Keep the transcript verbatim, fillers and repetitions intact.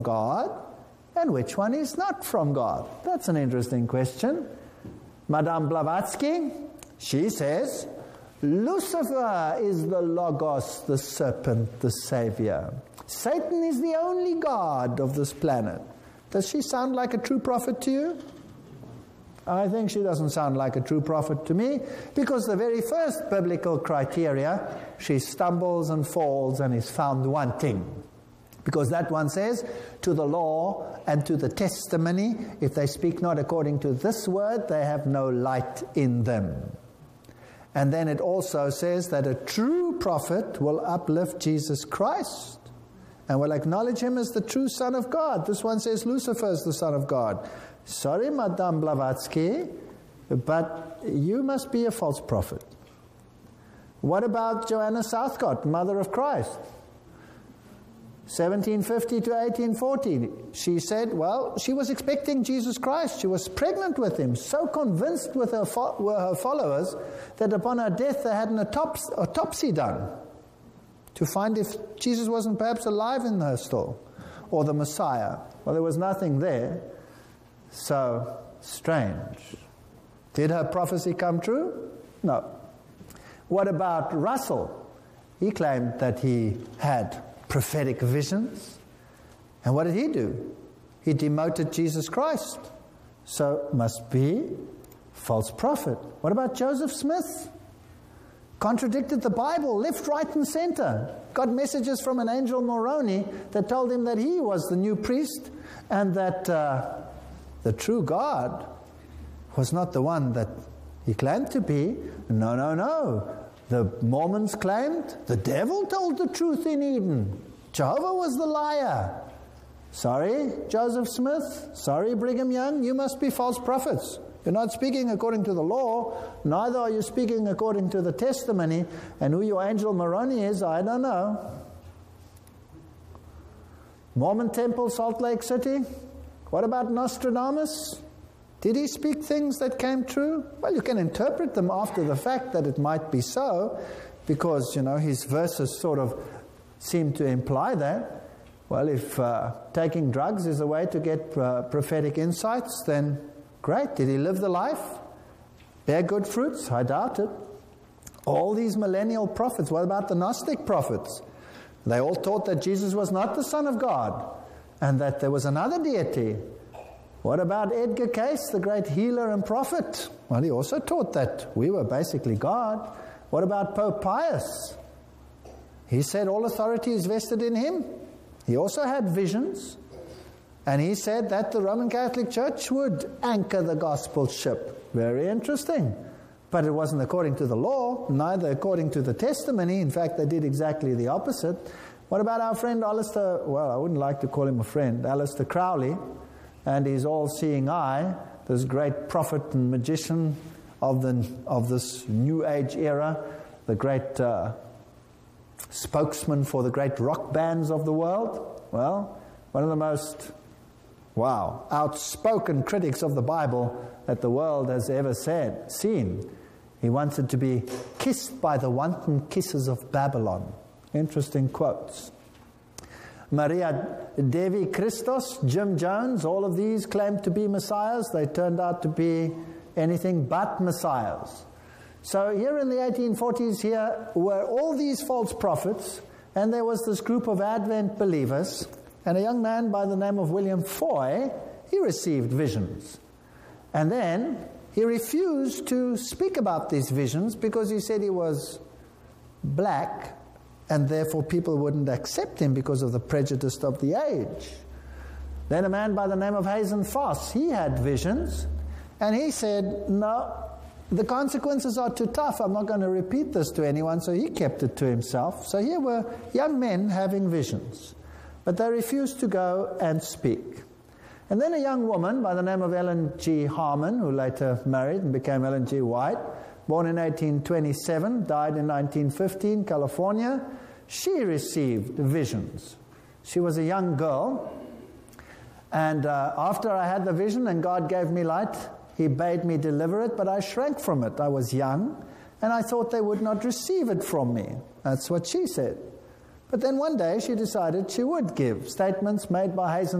God and which one is not from God? That's an interesting question. Madame Blavatsky, she says, Lucifer is the Logos, the serpent, the savior. Satan is the only God of this planet. Does she sound like a true prophet to you? I think she doesn't sound like a true prophet to me, because the very first biblical criteria, she stumbles and falls and is found wanting. Because that one says, to the law and to the testimony, if they speak not according to this word, they have no light in them. And then it also says that a true prophet will uplift Jesus Christ and will acknowledge him as the true Son of God. This one says Lucifer is the Son of God. Sorry, Madame Blavatsky, but you must be a false prophet. What about Joanna Southcott, Mother of Christ? seventeen fifty to eighteen forty. She said, well, she was expecting Jesus Christ. She was pregnant with him, so convinced with her, fo- were her followers that upon her death they had an autops- autopsy done to find if Jesus wasn't perhaps alive in her still, or the Messiah. Well, there was nothing there. So strange. Did her prophecy come true? No. What about Russell? He claimed that he had prophetic visions. And what did he do? He demoted Jesus Christ. So must be false prophet. What about Joseph Smith? Contradicted the Bible, left, right, and center. Got messages from an angel Moroni that told him that he was the new priest and that uh, the true God was not the one that he claimed to be. No, no, no. The Mormons claimed the devil told the truth in Eden. Jehovah was the liar. Sorry, Joseph Smith. Sorry, Brigham Young. You must be false prophets. You're not speaking according to the law. Neither are you speaking according to the testimony. And who your angel Moroni is, I don't know. Mormon Temple, Salt Lake City. What about Nostradamus? Did he speak things that came true? Well, you can interpret them after the fact that it might be so, because, you know, his verses sort of seem to imply that. Well, if uh, taking drugs is a way to get uh, prophetic insights, then great. Did he live the life? Bear good fruits? I doubt it. All these millennial prophets, what about the Gnostic prophets? They all taught that Jesus was not the Son of God and that there was another deity. What about Edgar Cayce, the great healer and prophet? Well, he also taught that we were basically God. What about Pope Pius? He said all authority is vested in him. He also had visions. And he said that the Roman Catholic Church would anchor the gospel ship. Very interesting. But it wasn't according to the law, neither according to the testimony. In fact, they did exactly the opposite. What about our friend Alistair, well, I wouldn't like to call him a friend, Alistair Crowley, and his all-seeing eye, this great prophet and magician of the of this New Age era, the great uh, spokesman for the great rock bands of the world. Well, one of the most, wow, outspoken critics of the Bible that the world has ever said, seen. He wanted to be kissed by the wanton kisses of Babylon. Interesting quotes. Maria Devi Christos, Jim Jones, all of these claimed to be messiahs. They turned out to be anything but messiahs. So here in the eighteen forties here were all these false prophets, and there was this group of Advent believers, and a young man by the name of William Foy, he received visions. And then he refused to speak about these visions because he said he was black, and therefore people wouldn't accept him because of the prejudice of the age. Then a man by the name of Hazen Foss, he had visions, and he said, no, the consequences are too tough. I'm not going to repeat this to anyone, so he kept it to himself. So here were young men having visions, but they refused to go and speak. And then a young woman by the name of Ellen G. Harmon, who later married and became Ellen G. White, born in eighteen twenty-seven, died in nineteen fifteen, California. She received visions. She was a young girl. And uh, after I had the vision and God gave me light, He bade me deliver it, but I shrank from it. I was young, and I thought they would not receive it from me. That's what she said. But then one day she decided she would give statements made by Hazen